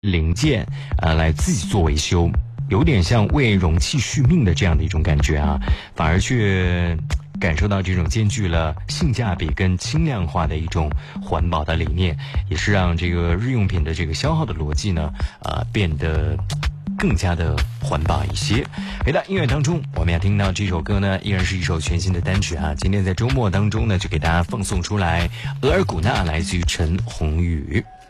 零件来自己做维修，有点像为容器续命的这样的一种感觉啊，反而却感受到这种兼具了性价比跟轻量化的一种环保的理念，也是让这个日用品的这个消耗的逻辑呢变得更加的环保一些。回到音乐当中，我们要听到这首歌呢，依然是一首全新的单曲啊。今天在周末当中呢，就给大家放送出来，额尔古纳来自于陈鸿宇。